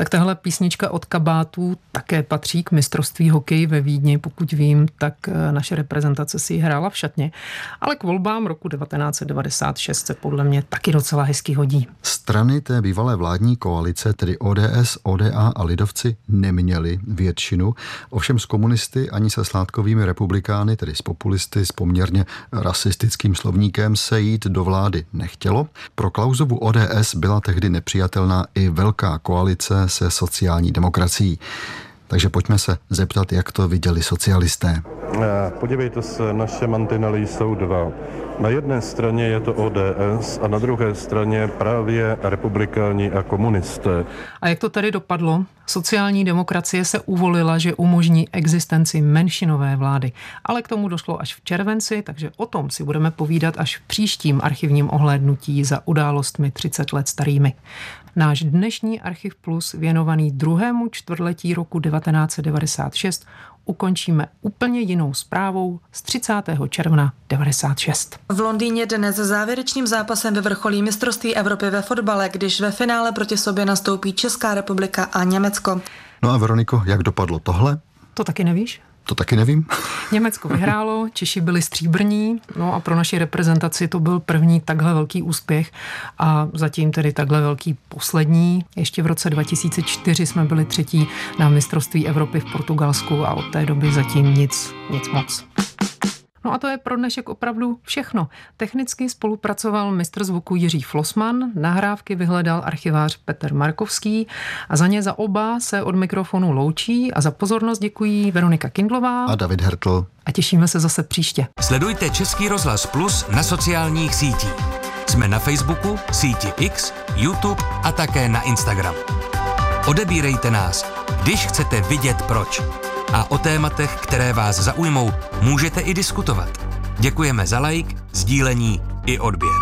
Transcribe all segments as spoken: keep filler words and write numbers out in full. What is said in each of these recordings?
Tak tahle písnička od Kabátů také patří k mistrovství hokeji ve Vídni. Pokud vím, tak naše reprezentace si ji hrála v šatně. Ale k volbám roku devatenáct set devadesát šest se podle mě taky docela hezky hodí. Strany té bývalé vládní koalice, tedy O D S, O D A a lidovci, neměli většinu. Ovšem s komunisty ani se sládkovými republikány, tedy s populisty s poměrně rasistickým slovníkem, se jít do vlády nechtělo. Pro Klausovu O D S byla tehdy nepřijatelná i velká koalice se sociální demokracií. Takže pojďme se zeptat, jak to viděli socialisté. Podívejte se, naše mantinely jsou dva. Na jedné straně je to O D S a na druhé straně právě republikáni a komunisté. A jak to tady dopadlo? Sociální demokracie se uvolila, že umožní existenci menšinové vlády. Ale k tomu došlo až v červenci, takže o tom si budeme povídat až v příštím archivním ohlédnutí za událostmi třicet let starými. Náš dnešní Archiv Plus, věnovaný druhému čtvrtletí roku devatenáct set devadesát šest, ukončíme úplně jinou zprávou z třicátého června devadesát šest. V Londýně dnes závěrečným zápasem vyvrcholí mistrovství Evropy ve fotbale, když ve finále proti sobě nastoupí Česká republika a Německo. No a Veroniko, jak dopadlo tohle? To taky nevíš? To taky nevím. Německo vyhrálo, Češi byli stříbrní, no a pro naši reprezentaci to byl první takhle velký úspěch a zatím tedy takhle velký poslední. Ještě v roce dva tisíce čtyři jsme byli třetí na mistrovství Evropy v Portugalsku a od té doby zatím nic, nic moc. No a to je pro dnešek opravdu všechno. Technicky spolupracoval mistr zvuku Jiří Flossmann, nahrávky vyhledal archivář Petr Markovský a za ně za oba se od mikrofonu loučí a za pozornost děkují Veronika Kindlová a David Hertl. A těšíme se zase příště. Sledujte Český rozhlas Plus na sociálních sítích. Jsme na Facebooku, síti X, YouTube a také na Instagram. Odebírejte nás, když chcete vidět proč. A o tématech, které vás zaujmou, můžete i diskutovat. Děkujeme za like, sdílení i odběr.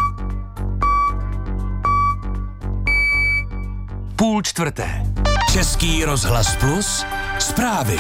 Půl čtvrté. Český rozhlas Plus. Zprávy.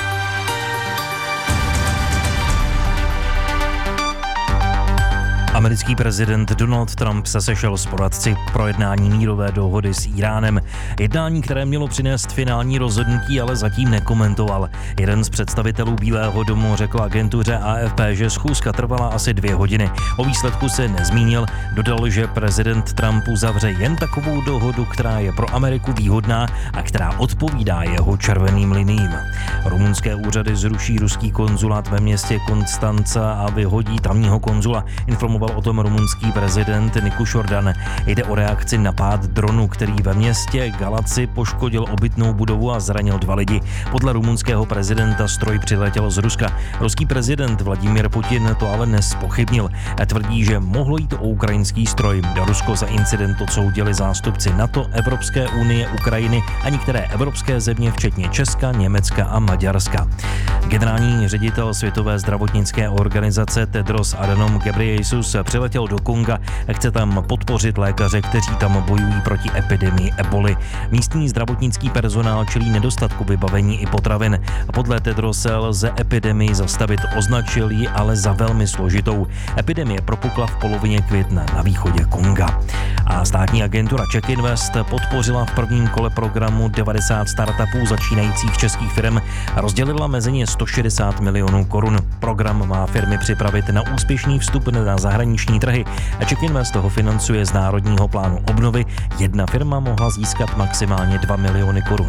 Americký prezident Donald Trump se sešel s poradci k projednání mírové dohody s Íránem. Jednání, které mělo přinést finální rozhodnutí, ale zatím nekomentoval. Jeden z představitelů Bílého domu řekl agentuře A F P, že schůzka trvala asi dvě hodiny. O výsledku se nezmínil, dodal, že prezident Trump uzavře jen takovou dohodu, která je pro Ameriku výhodná a která odpovídá jeho červeným liniím. Rumunské úřady zruší ruský konzulát ve městě Konstanca a vyhodí tamního konzula, informoval o tom rumunský prezident Nicuș Ordan. Jde o reakci na pád dronu, který ve městě Galați poškodil obytnou budovu a zranil dva lidi. Podle rumunského prezidenta stroj přiletěl z Ruska. Ruský prezident Vladimír Putin to ale nezpochybnil. Tvrdí, že mohlo jít o ukrajinský stroj. Rusko za incident odsoudili zástupci NATO, Evropské unie, Ukrajiny a některé evropské země, včetně Česka, Německa a Maďarska. Generální ředitel Světové zdravotnické organizace Tedros Adhanom Ghebreyesus přiletěl do Konga a chce tam podpořit lékaře, kteří tam bojují proti epidemii eboli. Místní zdravotnický personál čelí nedostatku vybavení i potravin. Podle Tedrose lze epidemii zastavit, označil ji ale za velmi složitou. Epidemie propukla v polovině května na východě Konga. A státní agentura Czech Invest podpořila v prvním kole programu devadesát startupů začínajících českých firm a rozdělila mezi ně sto šedesát milionů korun. Program má firmy připravit na úspěšný vstup na zahraniční trhy. Czech Invest toho financuje z Národního plánu obnovy. Jedna firma mohla získat maximálně dva miliony korun.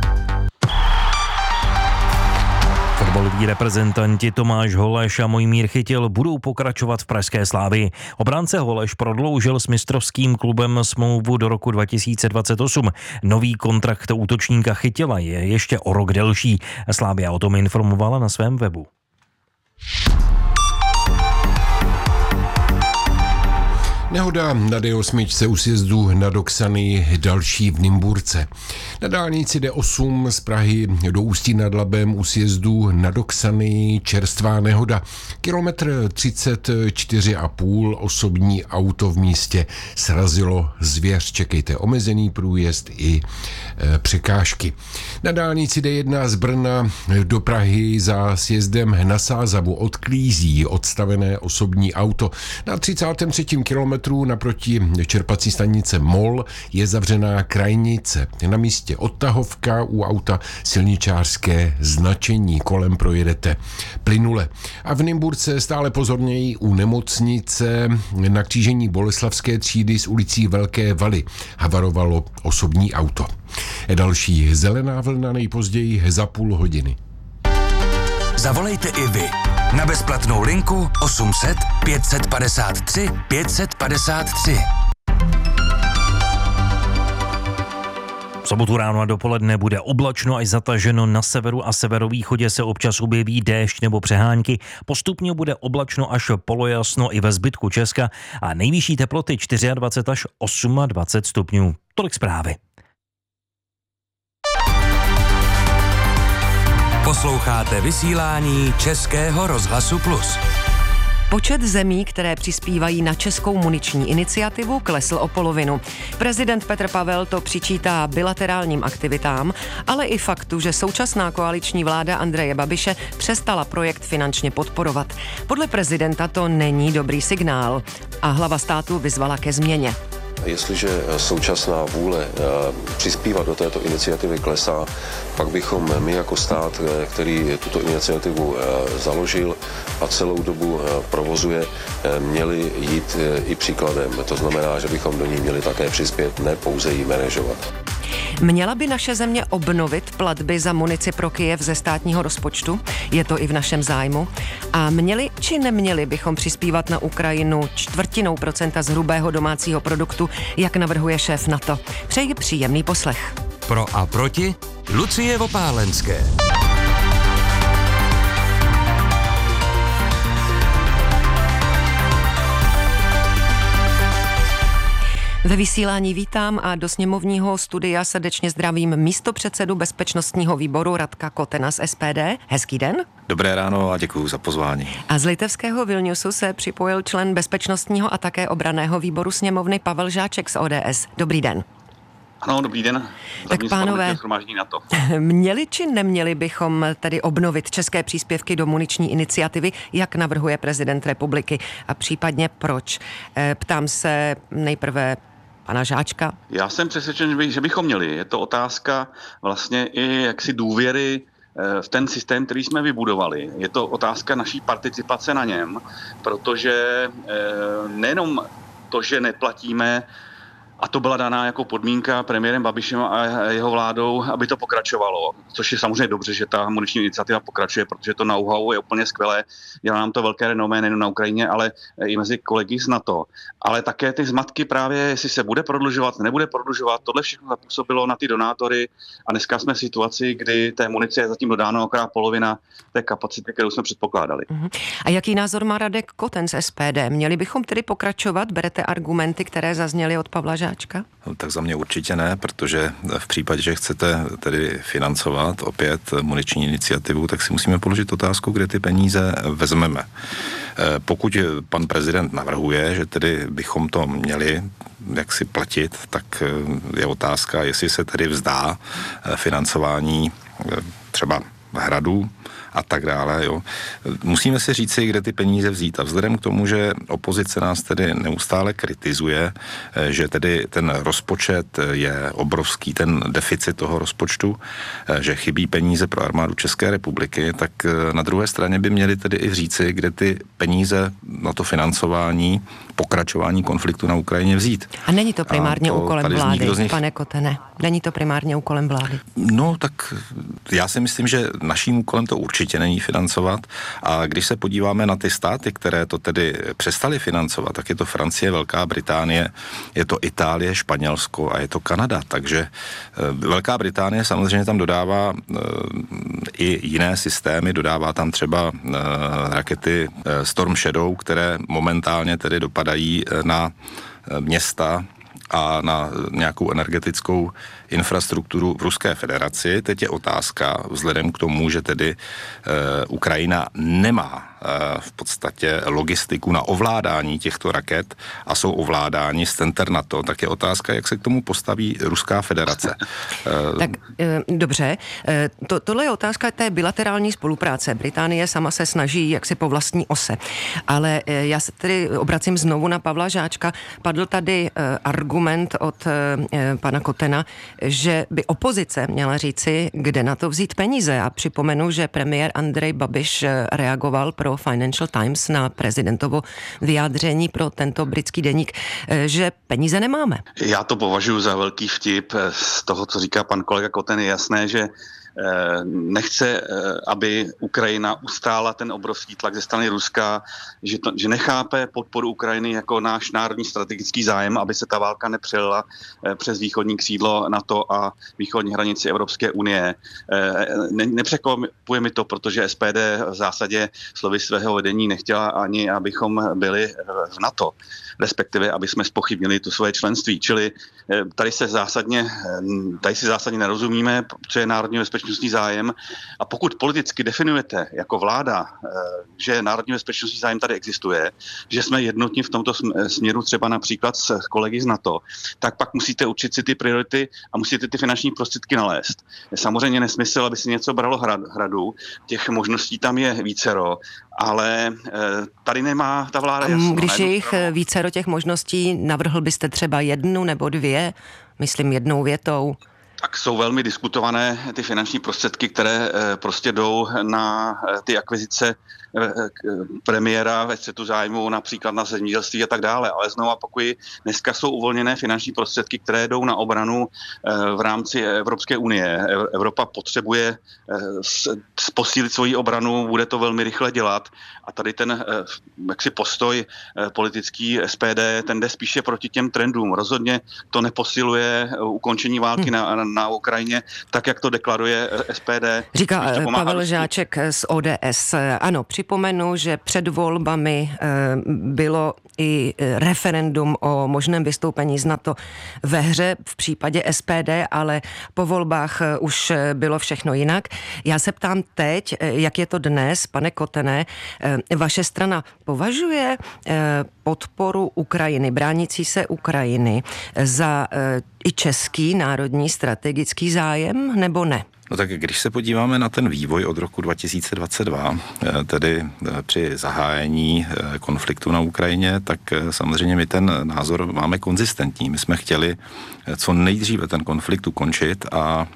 Fotbaloví reprezentanti Tomáš Holeš a Mojmír Chytil budou pokračovat v pražské Slavii. Obránce Holeš prodloužil s mistrovským klubem smlouvu do roku dva tisíce dvacet osm. Nový kontrakt útočníka Chytila je ještě o rok delší. Slavia o tom informovala na svém webu. Nehoda na D osm u sjezdu nad Oksany, další v Nymburce. Na dálnici D osm z Prahy do Ústí nad Labem u sjezdu nad Oksany čerstvá nehoda. Kilometr třicet čtyři a půl, osobní auto v místě srazilo zvěř. Čekejte omezený průjezd i e, překážky. Na dálnici D jedna z Brna do Prahy za sjezdem na Sázavu odklízí odstavené osobní auto. Na třicátém třetím kilometru metrů naproti čerpací stanice MOL je zavřená krajnice. Na místě odtahovka, u auta silničářské značení, kolem projedete plynule. A v Nymburce stále pozorněji u nemocnice na křížení Boleslavské třídy s ulicí Velké Valy havarovalo osobní auto. Další zelená vlna nejpozději za půl hodiny. Zavolejte i vy na bezplatnou linku osm set pět padesát tři pět padesát tři. V sobotu ráno a dopoledne bude oblačno až zataženo, na severu a severovýchodě se občas objeví déšť nebo přehánky. Postupně bude oblačno až polojasno i ve zbytku Česka a nejvyšší teploty dvacet čtyři až dvacet osm stupňů. Tolik zprávy. Posloucháte vysílání Českého rozhlasu Plus. Počet zemí, které přispívají na českou muniční iniciativu, klesl o polovinu. Prezident Petr Pavel to přičítá bilaterálním aktivitám, ale i faktu, že současná koaliční vláda Andreje Babiše přestala projekt finančně podporovat. Podle prezidenta to není dobrý signál a hlava státu vyzvala ke změně. Jestliže současná vůle přispívat do této iniciativy klesá, pak bychom my jako stát, který tuto iniciativu založil a celou dobu provozuje, měli jít i příkladem. To znamená, že bychom do ní měli také přispět, ne pouze ji manažovat. Měla by naše země obnovit platby za munici pro Kyjev ze státního rozpočtu? Je to i v našem zájmu? A měli či neměli bychom přispívat na Ukrajinu čtvrtinou procenta z hrubého domácího produktu, jak navrhuje šéf NATO? Přeji příjemný poslech. Pro a proti Lucie Opálenské. Ve vysílání vítám a do sněmovního studia srdečně zdravím místopředsedu bezpečnostního výboru Radka Kotena z S P D. Hezký den. Dobré ráno a děkuji za pozvání. A z litevského Vilniusu se připojil člen bezpečnostního a také obranného výboru sněmovny Pavel Žáček z O D S. Dobrý den. Ano, dobrý den. Tak pánové, měli či neměli bychom tedy obnovit české příspěvky do muniční iniciativy, jak navrhuje prezident republiky a případně proč? Ptám se nejprve pana Žáčka. Já jsem přesvědčen, že bychom měli. Je to otázka vlastně i jaksi důvěry v ten systém, který jsme vybudovali. Je to otázka naší participace na něm, protože nejenom to, že neplatíme, a to byla daná jako podmínka premiérem Babišem a jeho vládou, aby to pokračovalo. Což je samozřejmě dobře, že ta muniční iniciativa pokračuje, protože to know-how je úplně skvělé. Dělá nám to velké renomé nejen na Ukrajině, ale i mezi kolegy z NATO. Ale také ty zmatky právě, jestli se bude prodlužovat, nebude prodlužovat, tohle všechno zapůsobilo na ty donátory a dneska jsme v situaci, kdy té munice je zatím dodáno okrát polovina té kapacity, kterou jsme předpokládali. A jaký názor má Radek Koten z S P D? Měli bychom tedy pokračovat? Berete argumenty, které zazněly od Pavla Žáčka? No, tak za mě určitě ne, protože v případě, že chcete tedy financovat opět muniční iniciativu, tak si musíme položit otázku, kde ty peníze vezmeme. Pokud pan prezident navrhuje, že tedy bychom to měli jak si platit, tak je otázka, jestli se tedy vzdá financování třeba hradů a tak dále. Jo. Musíme si říci, kde ty peníze vzít. A vzhledem k tomu, že opozice nás tedy neustále kritizuje, že tedy ten rozpočet je obrovský, ten deficit toho rozpočtu, že chybí peníze pro armádu České republiky, tak na druhé straně by měli tedy i říci, kde ty peníze na to financování, pokračování konfliktu na Ukrajině vzít. A není to primárně to úkolem vlády, nich... pane Kotene? Není to primárně úkolem vlády? No, tak já si myslím, že naším úkolem to určitě není financovat. A když se podíváme na ty státy, které to tedy přestaly financovat, tak je to Francie, Velká Británie, je to Itálie, Španělsko a je to Kanada. Takže Velká Británie samozřejmě tam dodává i jiné systémy, dodává tam třeba rakety Storm Shadow, které momentálně tedy dopadají na města a na nějakou energetickou infrastrukturu v Ruské federaci. Teď je otázka, vzhledem k tomu, že tedy e, Ukrajina nemá v podstatě logistiku na ovládání těchto raket a jsou ovládáni z center NATO, tak je otázka, jak se k tomu postaví Ruská federace. Tak dobře, to, tohle je otázka té bilaterální spolupráce. Británie sama se snaží jaksi po vlastní ose. Ale já se tedy obracím znovu na Pavla Žáčka. Padl tady argument od pana Kotena, že by opozice měla říci, kde na to vzít peníze. A připomenu, že premiér Andrej Babiš reagoval pro Financial Times na prezidentovo vyjádření pro tento britský deník, že peníze nemáme. Já to považuji za velký vtip. Z toho, co říká pan kolega Koten, je jasné, že nechce, aby Ukrajina ustála ten obrovský tlak ze strany Ruska, že, to, že nechápe podporu Ukrajiny jako náš národní strategický zájem, aby se ta válka nepřelila přes východní křídlo NATO a východní hranici Evropské unie. Ne, nepřekvapuje mi to, protože S P D v zásadě slovy svého vedení nechtěla ani, abychom byli v NATO, respektive aby jsme zpochybnili to svoje členství. Čili tady se zásadně, tady si zásadně nerozumíme, co je národní bezpečnostní zájem. A pokud politicky definujete jako vláda, že národní bezpečnostní zájem tady existuje, že jsme jednotní v tomto směru třeba například s kolegy z NATO, tak pak musíte určit si ty priority a musíte ty finanční prostředky nalézt. Je samozřejmě nesmysl, aby si něco bralo hradu. Těch možností tam je vícero, ale tady nemá ta vláda jasno. Když je jich vícero těch možností, navrhl byste třeba jednu nebo dvě, myslím jednou větou? Tak jsou velmi diskutované ty finanční prostředky, které prostě jdou na ty akvizice premiéra ve střetu zájmu, například na zemědělství a tak dále. Ale znovu opakuji, dneska jsou uvolněné finanční prostředky, které jdou na obranu v rámci Evropské unie. Evropa potřebuje posílit svoji obranu, bude to velmi rychle dělat. A tady ten jaksi postoj politický S P D, ten jde spíše proti těm trendům. Rozhodně to neposiluje ukončení války na, na Ukrajině, tak jak to deklaruje S P D. Říká Pavel Žáček z O D S. Ano, připomenu, že před volbami bylo i referendum o možném vystoupení z NATO ve hře v případě S P D, ale po volbách už bylo všechno jinak. Já se ptám teď, jak je to dnes, pane Kotene, vaše strana považuje podporu Ukrajiny, bránící se Ukrajiny za i český národní strategický zájem, nebo ne? No tak když se podíváme na ten vývoj od roku dva tisíce dvacet dva, tedy při zahájení konfliktu na Ukrajině, tak samozřejmě my ten názor máme konzistentní. My jsme chtěli co nejdříve ten konflikt ukončit a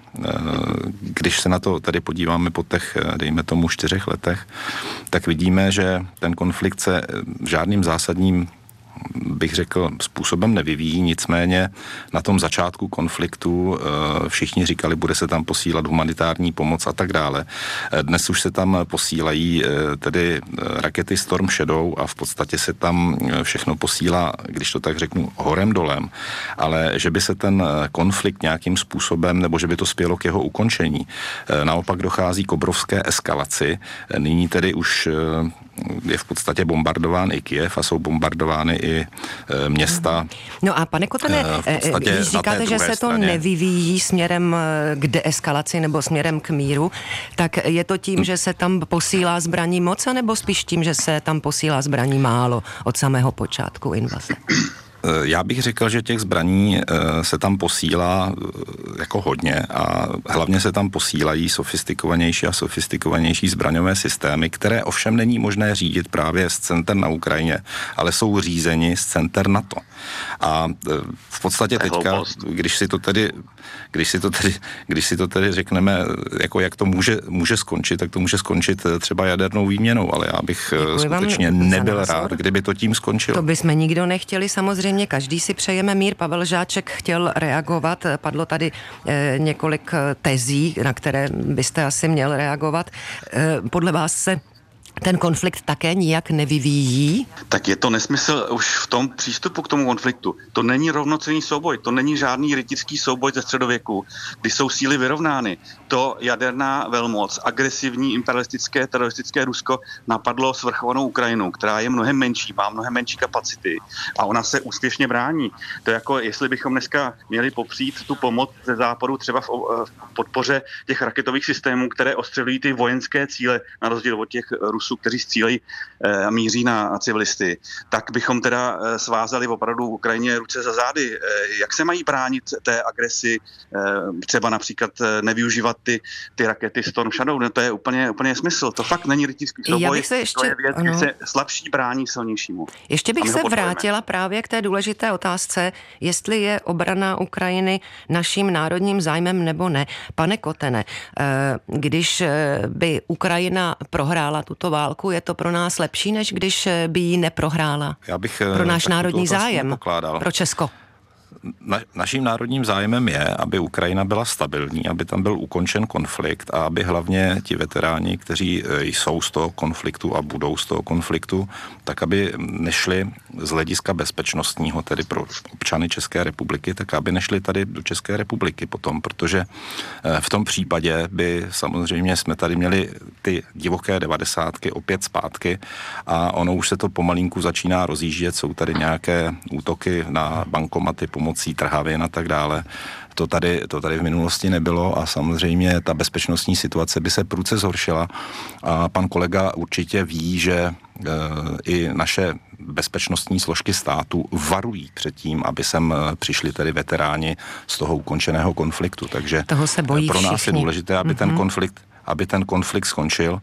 když se na to tady podíváme po těch, dejme tomu, čtyřech letech, tak vidíme, že ten konflikt se žádným zásadním, bych řekl, způsobem nevyvíjí, nicméně na tom začátku konfliktu všichni říkali, bude se tam posílat humanitární pomoc a tak dále. Dnes už se tam posílají tedy rakety Storm Shadow a v podstatě se tam všechno posílá, když to tak řeknu, horem dolem, ale že by se ten konflikt nějakým způsobem, nebo že by to spělo k jeho ukončení, naopak dochází k obrovské eskalaci. Nyní tedy už je v podstatě bombardován i Kyjev a jsou bombardovány i města. No a pane Kotene, když říkáte, že se to straně nevyvíjí směrem k deeskalaci nebo směrem k míru, tak je to tím, že se tam posílá zbraní moc, nebo spíš tím, že se tam posílá zbraní málo od samého počátku invaze? Já bych řekl, že těch zbraní se tam posílá jako hodně a hlavně se tam posílají sofistikovanější a sofistikovanější zbraňové systémy, které ovšem není možné řídit právě z center na Ukrajině, ale jsou řízeni z center NATO. A v podstatě teďka, když si to tedy, když si to tedy, když si to tedy řekneme, jako jak to může, může skončit, tak to může skončit třeba jadernou výměnou, ale já bych Děkuji skutečně nebyl rád, kdyby to tím skončilo. To bychom nikdo nechtěli, samozřejmě každý si přejeme mír. Pavel Žáček chtěl reagovat, padlo tady eh, několik tezí, na které byste asi měl reagovat. Eh, podle vás se ten konflikt také nijak nevyvíjí? Tak je to nesmysl už v tom přístupu k tomu konfliktu. To není rovnocenný souboj, to není žádný rytický souboj ze středověku, kdy jsou síly vyrovnány. To jaderná velmoc, agresivní imperialistické teroristické Rusko napadlo svrchovanou Ukrajinu, která je mnohem menší, má mnohem menší kapacity a ona se úspěšně brání. To je jako, jestli bychom dneska měli popřít tu pomoc ze západu třeba v podpoře těch raketových systémů, které ostřelují ty vojenské cíle na rozdíl od těch Rusů Rusů, kteří střílejí a míří na civilisty, tak bychom teda svázali opravdu Ukrajině ruce za zády. Jak se mají bránit té agresi, třeba například nevyužívat ty, ty rakety Storm Shadow, no to je úplně, úplně smysl. To fakt není rytířský souboj, ještě, to je věc, kdy se slabší brání silnějšímu. Ještě bych se vrátila právě k té důležité otázce, jestli je obrana Ukrajiny naším národním zájmem nebo ne. Pane Kotene, když by Ukrajina prohrála tuto válku, je to pro nás lepší, než když by ji neprohrála? Já bych pro náš národní zájem, pokládal. Pro Česko. Na, naším národním zájmem je, aby Ukrajina byla stabilní, aby tam byl ukončen konflikt a aby hlavně ti veteráni, kteří jsou z toho konfliktu a budou z toho konfliktu, tak aby nešli z hlediska bezpečnostního, tedy pro občany České republiky, tak aby nešli tady do České republiky potom, protože v tom případě by samozřejmě jsme tady měli ty divoké devadesátky opět zpátky a ono už se to pomalinku začíná rozjíždět, jsou tady nějaké útoky na bankomaty pomocí trhavin a tak dále. To tady, to tady v minulosti nebylo a samozřejmě ta bezpečnostní situace by se prudce zhoršila a pan kolega určitě ví, že e, i naše bezpečnostní složky státu varují před tím, aby sem přišli tedy veteráni z toho ukončeného konfliktu. Takže toho se bojí pro nás všichni. je důležité, aby, mm-hmm. ten konflikt, aby ten konflikt skončil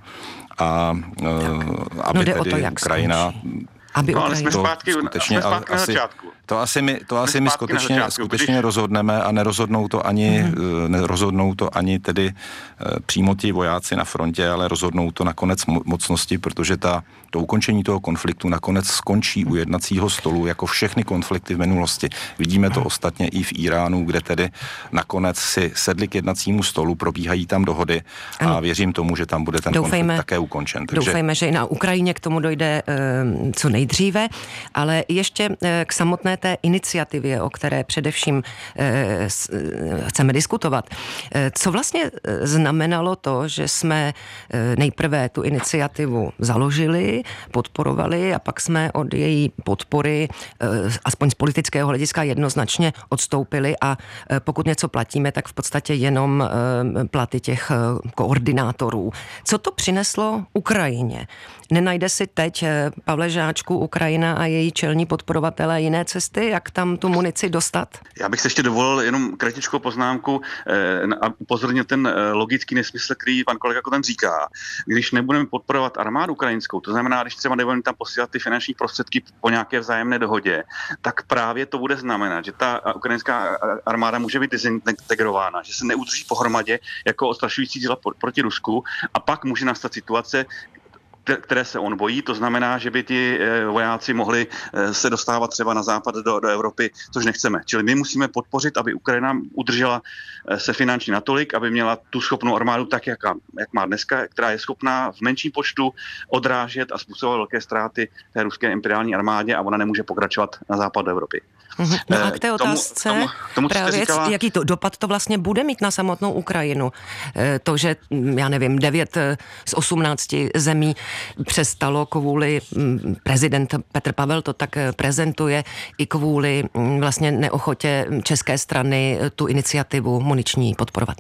a e, aby no tedy to, Ukrajina... Aby no, ale jsme to zpátky, skutečně, jsme zpátky na asi, začátku. To asi my, to asi my skutečně, začátku, skutečně když... rozhodneme a nerozhodnou to ani, mm-hmm. nerozhodnou to ani tedy přímo ti vojáci na frontě, ale rozhodnou to nakonec mocnosti, protože ta, to ukončení toho konfliktu nakonec skončí u jednacího stolu, jako všechny konflikty v minulosti. Vidíme to ostatně i v Iránu, kde tedy nakonec si sedli k jednacímu stolu, probíhají tam dohody a ano. věřím tomu, že tam bude ten doufejme, konflikt také ukončen. Takže... Doufejme, že i na Ukrajině k tomu dojde uh, co nejdříve, ale ještě uh, k samotné té iniciativě, o které především eh, chceme diskutovat. Eh, co vlastně znamenalo to, že jsme eh, nejprve tu iniciativu založili, podporovali a pak jsme od její podpory, eh, aspoň z politického hlediska jednoznačně odstoupili a eh, pokud něco platíme, tak v podstatě jenom eh, platy těch eh, koordinátorů. Co to přineslo Ukrajině? Nenajde si teď, eh, Pavle Žáčku, Ukrajina a její čelní podporovatelé jiné cesty, jak tam tu munici dostat? Já bych se ještě dovolil jenom kratičkou poznámku eh, a upozornil ten eh, logický nesmysl, který pan kolega Koten říká. Když nebudeme podporovat armádu ukrajinskou, to znamená, když třeba nebudeme tam posílat ty finanční prostředky po nějaké vzájemné dohodě, tak právě to bude znamenat, že ta ukrajinská armáda může být dezintegrována, že se neudrží pohromadě jako odstrašující díla proti Rusku a pak může nastat situace, které se on bojí, to znamená, že by ti vojáci mohli se dostávat třeba na západ do, do Evropy, což nechceme. Čili my musíme podpořit, aby Ukrajina udržela se finančně natolik, aby měla tu schopnou armádu tak, jak, jak má dneska, která je schopná v menším počtu odrážet a způsobovat velké ztráty té ruské imperiální armádě a ona nemůže pokračovat na západ do Evropy. No a k té otázce, tomu, tomu, tomu, právě, říkala... jaký to dopad to vlastně bude mít na samotnou Ukrajinu. To, že, já nevím, devět z osmnácti zemí přestalo kvůli, prezident Petr Pavel to tak prezentuje, i kvůli vlastně neochotě české strany tu iniciativu muniční podporovat.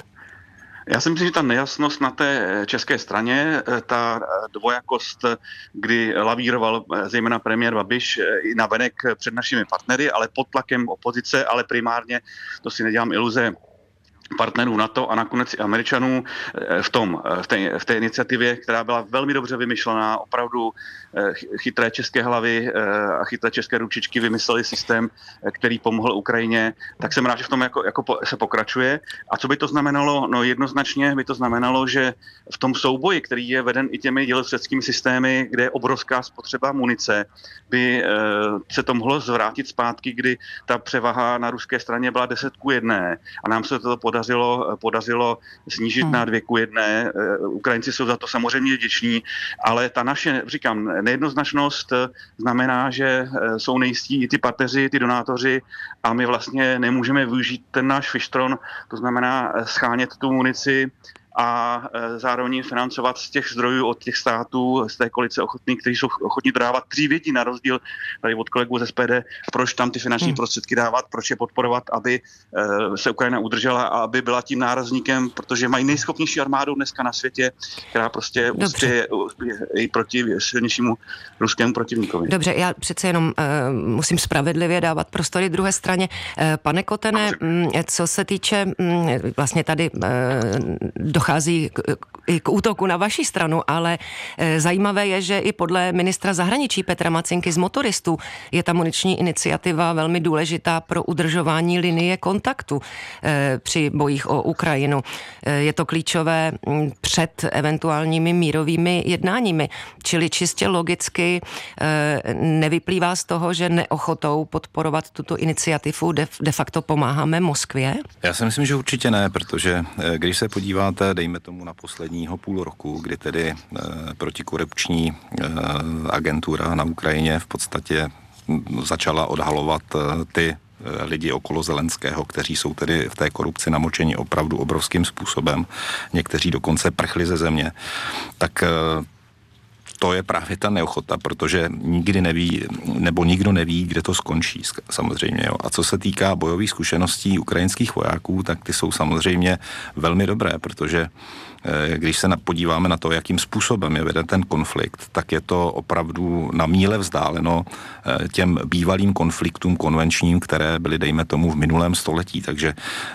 Já si myslím, že ta nejasnost na té české straně, ta dvojakost, kdy lavíroval zejména premiér Babiš i navenek před našimi partnery, ale pod tlakem opozice, ale primárně, to si nedělám iluze, partnerů NATO a nakonec i Američanů v, tom, v, té, v té iniciativě, která byla velmi dobře vymyšlená, opravdu chytré české hlavy a chytré české ručičky vymysleli systém, který pomohl Ukrajině, tak jsem rád, že v tom jako, jako se pokračuje. A co by to znamenalo? No jednoznačně by to znamenalo, že v tom souboji, který je veden i těmi dělostřeckými systémy, kde je obrovská spotřeba munice, by se to mohlo zvrátit zpátky, kdy ta převaha na ruské straně byla deset ku jedné a nám se to podařilo, podařilo snížit hmm. na dvě ku jedné. Ukrajinci jsou za to samozřejmě vděční, ale ta naše, říkám, nejednoznačnost znamená, že jsou nejistí i ty partneři, ty donátoři a my vlastně nemůžeme využít ten náš fištron, to znamená schánět tu munici a zároveň financovat z těch zdrojů od těch států, z té koalice ochotných, kteří jsou ochotní dávat, kteří vědí na rozdíl tady od kolegů z S P D, proč tam ty finanční hmm. prostředky dávat, proč je podporovat, aby se Ukrajina udržela a aby byla tím nárazníkem, protože mají nejschopnější armádu dneska na světě, která prostě uspěje i proti silnějšímu ruskému protivníkovi. Dobře, já přece jenom uh, musím spravedlivě dávat prostory druhé straně. Uh, pane Kotene, m, co se týče, m, vlastně tady uh, dochází k, i k útoku na vaši stranu, ale uh, zajímavé je, že i podle ministra zahraničí Petra Macinky z Motoristů je ta muniční iniciativa velmi důležitá pro udržování linie kontaktu uh, při bojích o Ukrajinu. Uh, je to klíčové m, před eventuálními mírovými jednáními, čili čistě logicky uh, nevyplývá z toho, že neochotou podporovat tuto iniciativu de, de facto pomáháme Moskvě? Já si myslím, že určitě ne, protože když se podíváte, dejme tomu na posledního půl roku, kdy tedy eh, protikorupční eh, agentura na Ukrajině v podstatě začala odhalovat eh, ty lidi okolo Zelenského, kteří jsou tedy v té korupci namočeni opravdu obrovským způsobem, někteří dokonce prchli ze země, tak eh, to je právě ta neochota, protože nikdy neví, nebo nikdo neví, kde to skončí, samozřejmě. Jo. A co se týká bojových zkušeností ukrajinských vojáků, tak ty jsou samozřejmě velmi dobré, protože když se podíváme na to, jakým způsobem je veden ten konflikt, tak je to opravdu na míle vzdáleno těm bývalým konfliktům konvenčním, které byly, dejme tomu, v minulém století. Takže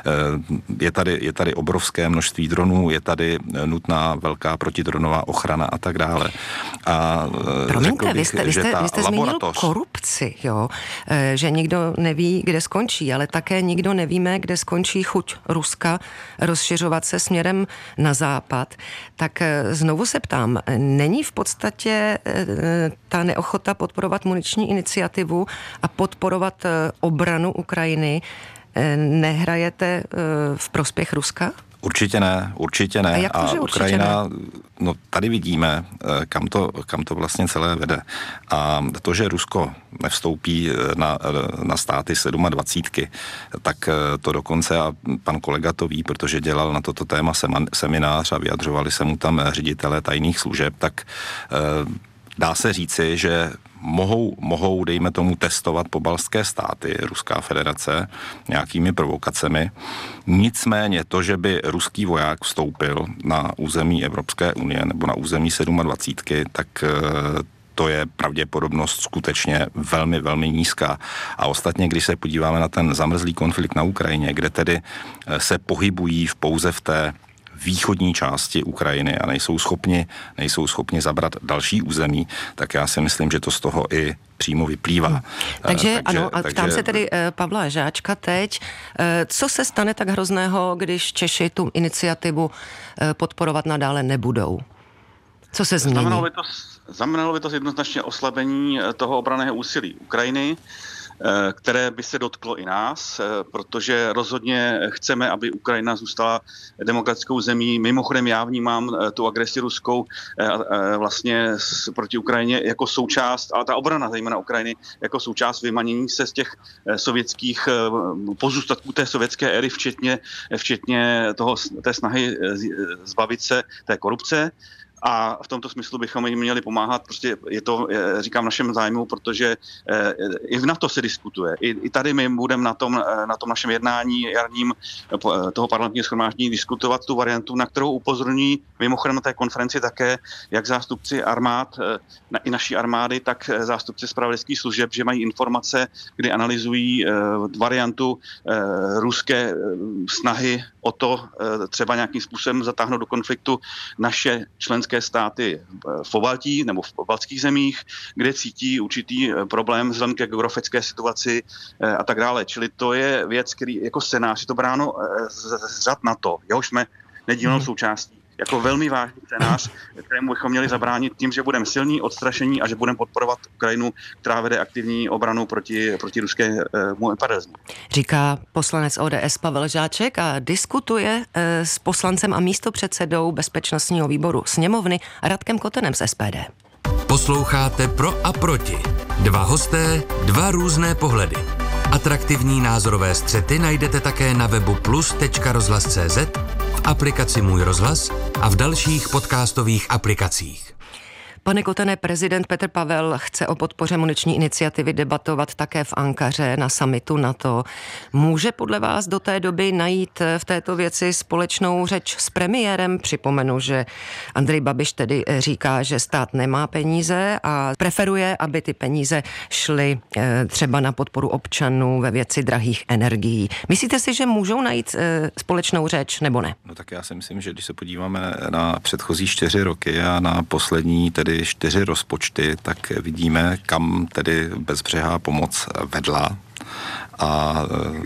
je tady, je tady obrovské množství dronů, je tady nutná velká protidronová ochrana a tak dále. A Promiňte, bych, vy jste, vy jste, vy jste zmínil laboratoř... korupci, jo? Že nikdo neví, kde skončí, ale také nikdo nevíme, kde skončí chuť Ruska rozšiřovat se směrem na západ. Tak znovu se ptám, není v podstatě ta neochota podporovat muniční iniciativu a podporovat obranu Ukrajiny, nehrajete v prospěch Ruska? Určitě ne, určitě ne. A, jak to, a Ukrajina, ne? no tady vidíme, kam to, kam to vlastně celé vede. A to, že Rusko nevstoupí na, na státy dvacítky sedm, tak to dokonce, a pan kolega to ví, protože dělal na toto téma seminář a vyjadřovali se mu tam ředitelé tajných služeb, tak dá se říci, že mohou, mohou, dejme tomu, testovat pobaltské státy, Ruská federace, nějakými provokacemi. Nicméně to, že by ruský voják vstoupil na území Evropské unie nebo na území dvacítky sedm, tak to je pravděpodobnost skutečně velmi, velmi nízká. A ostatně, když se podíváme na ten zamrzlý konflikt na Ukrajině, kde tedy se pohybují v pouze v té východní části Ukrajiny a nejsou schopni, nejsou schopni zabrat další území, tak já si myslím, že to z toho i přímo vyplývá. Hmm. Takže, takže ano, a takže... ptám se tedy Pavla Žáčka teď, co se stane tak hrozného, když Češi tu iniciativu podporovat nadále nebudou? Co se změní? Znamenalo by to, znamenalo by to jednoznačně oslabení toho obranného úsilí Ukrajiny, které by se dotklo i nás, protože rozhodně chceme, aby Ukrajina zůstala demokratickou zemí. Mimochodem já vnímám tu agresi ruskou vlastně proti Ukrajině jako součást, a ta obrana zejména Ukrajiny jako součást vymanění se z těch sovětských pozůstatků té sovětské éry, včetně, včetně toho, té snahy zbavit se té korupce. A v tomto smyslu bychom jim měli pomáhat. Prostě je to, říkám, v našem zájmu, protože i v NATO se diskutuje. I, i tady my budeme na tom, na tom našem jednání jarním toho parlamentního shromáždění diskutovat tu variantu, na kterou upozorní mimochodem na té konferenci také jak zástupci armád, i naší armády, tak zástupci zpravodajských služeb, že mají informace, kdy analyzují variantu ruské snahy o to třeba nějakým způsobem zatáhnout do konfliktu naše členské státy v Pobaltí nebo v pobaltských zemích, kde cítí určitý problém vzhledem ke geografické situaci a tak dále. Čili to je věc, který jako scénář je to bráno z řad NATO, jehož jsme nedílnou mm. součástí. Jako velmi vážný scénář, kterému bychom měli zabránit tím, že budeme silní, odstrašení a že budeme podporovat Ukrajinu, která vede aktivní obranu proti, proti ruskému imperialismu. Říká poslanec O D S Pavel Žáček a diskutuje e, s poslancem a místopředsedou bezpečnostního výboru sněmovny Radkem Kotenem z S P D. Posloucháte Pro a proti. Dva hosté, dva různé pohledy. Atraktivní názorové střety najdete také na webu plus tečka rozhlas tečka cé zet, v v aplikaci Můj rozhlas a v dalších podcastových aplikacích. Pane Kotene, prezident Petr Pavel chce o podpoře muniční iniciativy debatovat také v Ankaře na summitu NATO. Může podle vás do té doby najít v této věci společnou řeč s premiérem? Připomenu, že Andrej Babiš tedy říká, že stát nemá peníze a preferuje, aby ty peníze šly třeba na podporu občanů ve věci drahých energií. Myslíte si, že můžou najít společnou řeč nebo ne? No tak já si myslím, že když se podíváme na předchozí čtyři roky a na poslední tedy čtyři rozpočty, tak vidíme, kam tedy bezbřehá pomoc vedla a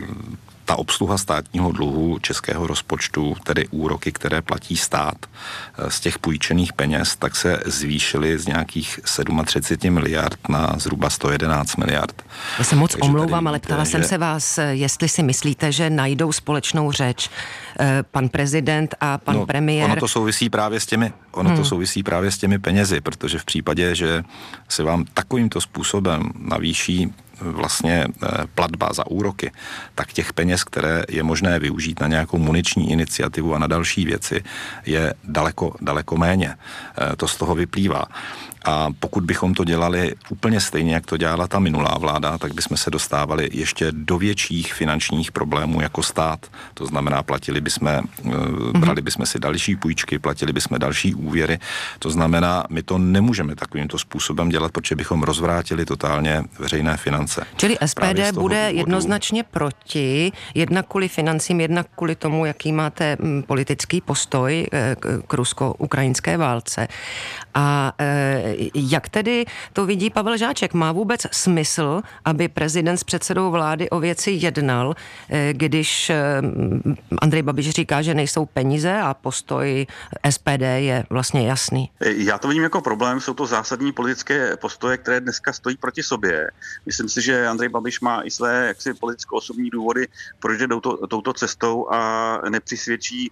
ta obsluha státního dluhu českého rozpočtu, tedy úroky, které platí stát z těch půjčených peněz, tak se zvýšily z nějakých třicet sedm miliard na zhruba sto jedenáct miliard. Já se moc Takže omlouvám, ale ptala že... jsem se vás, jestli si myslíte, že najdou společnou řeč pan prezident a pan no, premiér. Ono to souvisí právě s těmi, ono hmm. to souvisí právě s těmi penězi, protože v případě, že se vám takovýmto způsobem navýší vlastně platba za úroky, tak těch peněz, které je možné využít na nějakou muniční iniciativu a na další věci, je daleko, daleko méně. To z toho vyplývá. A pokud bychom to dělali úplně stejně, jak to dělala ta minulá vláda, tak bychom se dostávali ještě do větších finančních problémů jako stát. To znamená, platili bychom, brali bychom si další půjčky, platili bychom další úvěry. To znamená, my to nemůžeme takovýmto způsobem dělat, protože bychom rozvrátili totálně veřejné finance. Čili S P D bude důvodu... jednoznačně proti, jednak kvůli financím, jednak kvůli tomu, jaký máte politický postoj k rusko-ukrajinské válce. A jak tedy to vidí Pavel Žáček? Má vůbec smysl, aby prezident s předsedou vlády o věci jednal, když Andrej Babiš říká, že nejsou peníze a postoj S P D je vlastně jasný? Já to vidím jako problém, jsou to zásadní politické postoje, které dneska stojí proti sobě. Myslím si, že Andrej Babiš má i své jaksi politicko-osobní důvody, proč jde touto, touto cestou a nepřisvědčí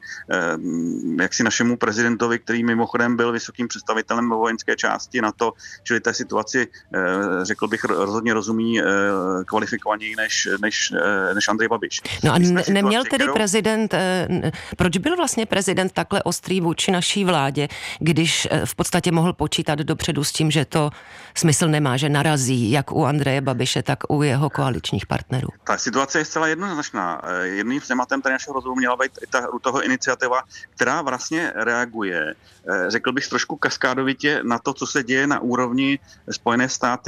jaksi našemu prezidentovi, který mimochodem byl vysokým představitelem vojenské části NATO, čili té situaci, řekl bych, rozhodně rozumí kvalifikovaněji než, než, než Andrej Babiš. No a ne, neměl tedy kterou... prezident, proč byl vlastně prezident takhle ostrý vůči naší vládě, když v podstatě mohl počítat dopředu s tím, že to smysl nemá, že narazí jak u Andreje Babiše, tak u jeho koaličních partnerů? Ta situace je zcela jednoznačná. Jedným tématem tady našeho rozhovoru měla být i ta, u toho iniciativa, která vlastně reaguje, řekl bych trošku kaskádovitě, na to, co se děje na úrovni Spojené státy